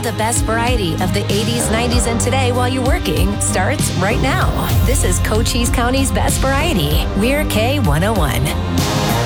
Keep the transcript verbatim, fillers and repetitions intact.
The best variety of the eighties, nineties, and today while you're working starts right now. This is Cochise County's Best Variety. We're K one oh one.